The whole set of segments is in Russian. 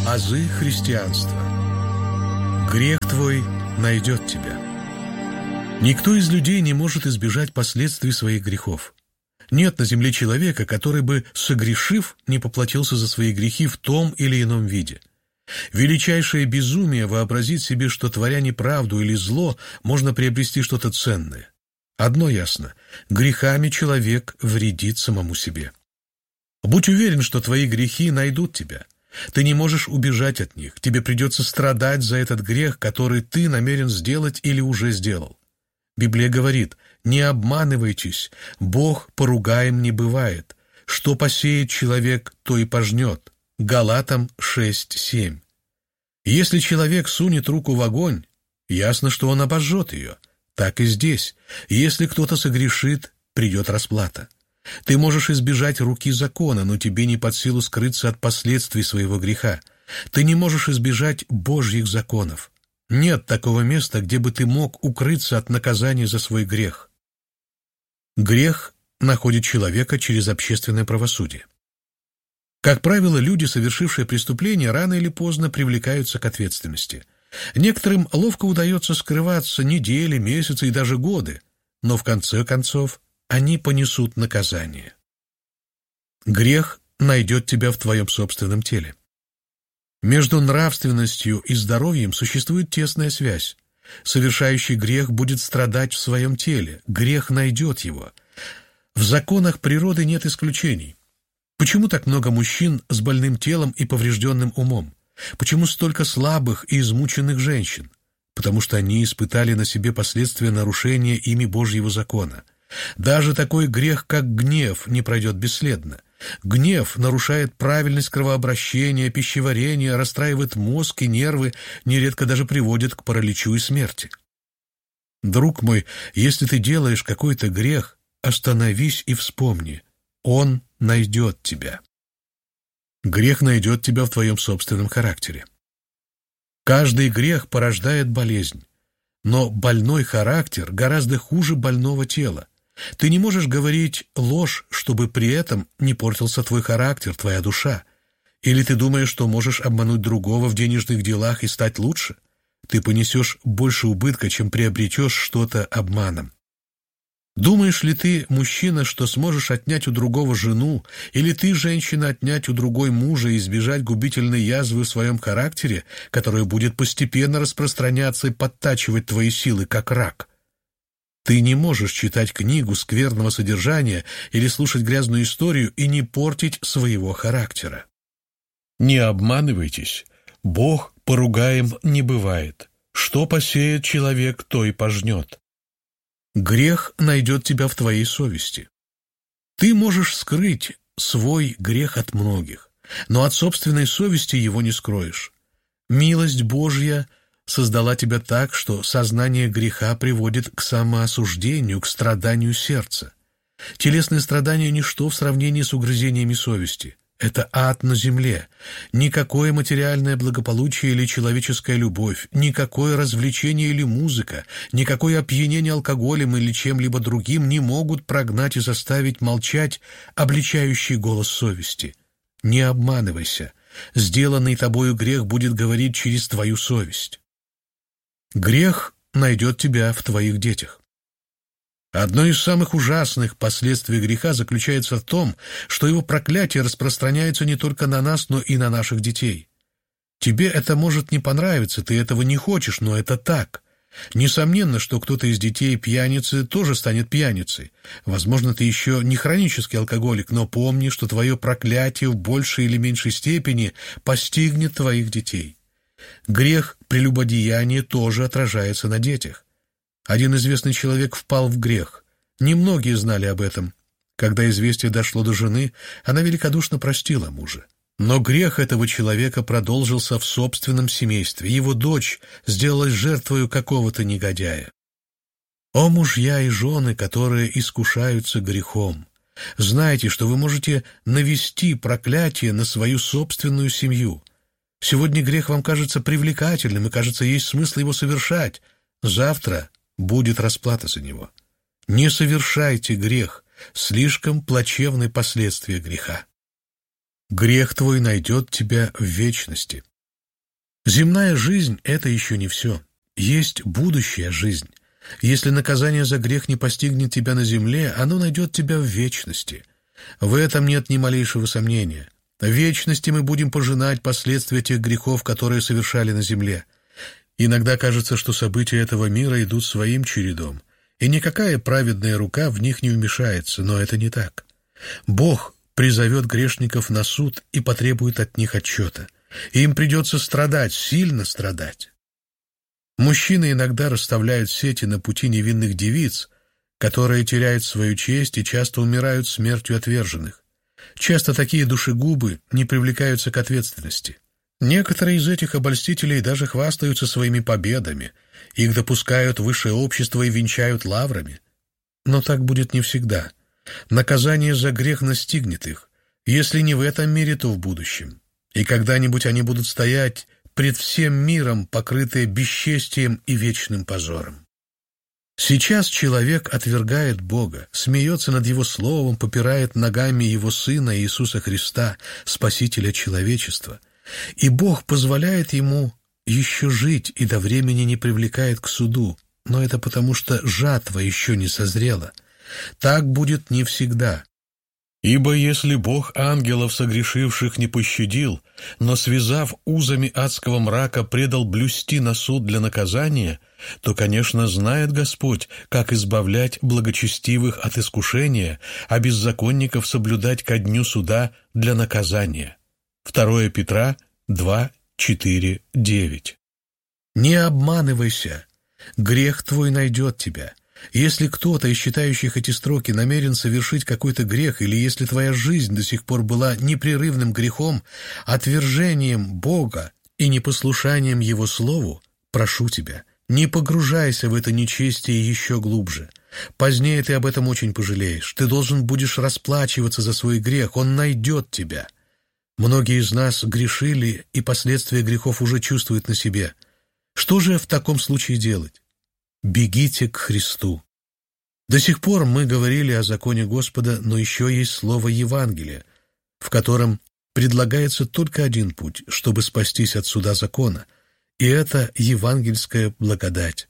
Азы христианства. Грех твой найдет тебя. Никто из людей не может избежать последствий своих грехов. Нет на земле человека, который бы, согрешив, не поплатился за свои грехи в том или ином виде. Величайшее безумие вообразить себе, что, творя неправду или зло, можно приобрести что-то ценное. Одно ясно – грехами человек вредит самому себе. Будь уверен, что твои грехи найдут тебя. Ты не можешь убежать от них, тебе придется страдать за этот грех, который ты намерен сделать или уже сделал. Библия говорит: «Не обманывайтесь, Бог поругаем не бывает. Что посеет человек, то и пожнет». Галатам 6:7. Если человек сунет руку в огонь, ясно, что он обожжет ее. Так и здесь. Если кто-то согрешит, придет расплата. Ты можешь избежать руки закона, но тебе не под силу скрыться от последствий своего греха. Ты не можешь избежать Божьих законов. Нет такого места, где бы ты мог укрыться от наказания за свой грех. Грех находит человека через общественное правосудие. Как правило, люди, совершившие преступление, рано или поздно привлекаются к ответственности. Некоторым ловко удается скрываться недели, месяцы и даже годы, но в конце концов они понесут наказание. Грех найдет тебя в твоем собственном теле. Между нравственностью и здоровьем существует тесная связь. Совершающий грех будет страдать в своем теле, грех найдет его. В законах природы нет исключений. Почему так много мужчин с больным телом и поврежденным умом? Почему столько слабых и измученных женщин? Потому что они испытали на себе последствия нарушения ими Божьего закона. Даже такой грех, как гнев, не пройдет бесследно. Гнев нарушает правильность кровообращения, пищеварения, расстраивает мозг и нервы, нередко даже приводит к параличу и смерти. Друг мой, если ты делаешь какой-то грех, остановись и вспомни: он найдет тебя. Грех найдет тебя в твоем собственном характере. Каждый грех порождает болезнь, но больной характер гораздо хуже больного тела. Ты не можешь говорить ложь, чтобы при этом не портился твой характер, твоя душа. Или ты думаешь, что можешь обмануть другого в денежных делах и стать лучше? Ты понесешь больше убытка, чем приобретешь что-то обманом. Думаешь ли ты, мужчина, что сможешь отнять у другого жену, или ты, женщина, отнять у другой мужа и избежать губительной язвы в своем характере, которая будет постепенно распространяться и подтачивать твои силы, как рак? Ты не можешь читать книгу скверного содержания или слушать грязную историю и не портить своего характера. Не обманывайтесь, Бог поругаем не бывает. Что посеет человек, то и пожнет. Грех найдет тебя в твоей совести. Ты можешь скрыть свой грех от многих, но от собственной совести его не скроешь. Милость Божья создала тебя так, что сознание греха приводит к самоосуждению, к страданию сердца. Телесные страдания – ничто в сравнении с угрызениями совести. Это ад на земле. Никакое материальное благополучие или человеческая любовь, никакое развлечение или музыка, никакое опьянение алкоголем или чем-либо другим не могут прогнать и заставить молчать обличающий голос совести. Не обманывайся. Сделанный тобою грех будет говорить через твою совесть. Грех найдет тебя в твоих детях. Одно из самых ужасных последствий греха заключается в том, что его проклятие распространяется не только на нас, но и на наших детей. Тебе это может не понравиться, ты этого не хочешь, но это так. Несомненно, что кто-то из детей пьяницы тоже станет пьяницей. Возможно, ты еще не хронический алкоголик, но помни, что твое проклятие в большей или меньшей степени постигнет твоих детей. Грех прелюбодеяния тоже отражается на детях. Один известный человек впал в грех. Немногие знали об этом. Когда известие дошло до жены, она великодушно простила мужа. Но грех этого человека продолжился в собственном семействе. Его дочь сделалась жертвою какого-то негодяя. О, мужья и жены, которые искушаются грехом! Знайте, что вы можете навести проклятие на свою собственную семью. Сегодня грех вам кажется привлекательным, и, кажется, есть смысл его совершать. Завтра будет расплата за него. Не совершайте грех, слишком плачевны последствия греха. Грех твой найдет тебя в вечности. Земная жизнь — это еще не все. Есть будущая жизнь. Если наказание за грех не постигнет тебя на земле, оно найдет тебя в вечности. В этом нет ни малейшего сомнения. В вечности мы будем пожинать последствия тех грехов, которые совершали на земле. Иногда кажется, что события этого мира идут своим чередом, и никакая праведная рука в них не вмешается, но это не так. Бог призовет грешников на суд и потребует от них отчета. Им придется страдать, сильно страдать. Мужчины иногда расставляют сети на пути невинных девиц, которые теряют свою честь и часто умирают смертью отверженных. Часто такие душегубы не привлекаются к ответственности. Некоторые из этих обольстителей даже хвастаются своими победами, их допускают в высшее общество и венчают лаврами. Но так будет не всегда. Наказание за грех настигнет их, если не в этом мире, то в будущем. И когда-нибудь они будут стоять пред всем миром, покрытые бесчестием и вечным позором. Сейчас человек отвергает Бога, смеется над Его Словом, попирает ногами Его Сына Иисуса Христа, Спасителя человечества. И Бог позволяет ему еще жить и до времени не привлекает к суду, но это потому, что жатва еще не созрела. Так будет не всегда. Ибо если Бог ангелов согрешивших не пощадил, но, связав узами адского мрака, предал блюсти на суд для наказания, то, конечно, знает Господь, как избавлять благочестивых от искушения, а беззаконников соблюдать ко дню суда для наказания. 2 Петра 2, 4, 9. Не обманывайся, грех твой найдет тебя. Если кто-то из читающих эти строки намерен совершить какой-то грех, или если твоя жизнь до сих пор была непрерывным грехом, отвержением Бога и непослушанием Его Слову, прошу тебя, не погружайся в это нечестие еще глубже. Позднее ты об этом очень пожалеешь. Ты должен будешь расплачиваться за свой грех, он найдет тебя. Многие из нас грешили, и последствия грехов уже чувствуют на себе. Что же в таком случае делать? Бегите к Христу. До сих пор мы говорили о законе Господа, но еще есть слово Евангелия, в котором предлагается только один путь, чтобы спастись от суда закона, и это евангельская благодать.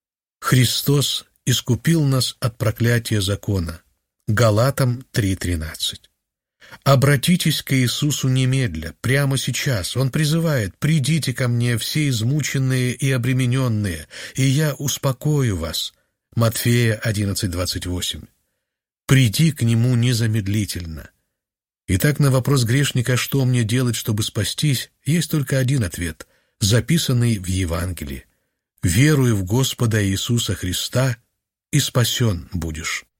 Христос искупил нас от проклятия закона. Галатам 3:13. Обратитесь к Иисусу немедля, прямо сейчас. Он призывает: «Придите ко мне, все измученные и обремененные, и я успокою вас». Матфея 11:28. «Приди к Нему незамедлительно». Итак, на вопрос грешника, что мне делать, чтобы спастись, есть только один ответ, записанный в Евангелии: «Веруй в Господа Иисуса Христа, и спасен будешь».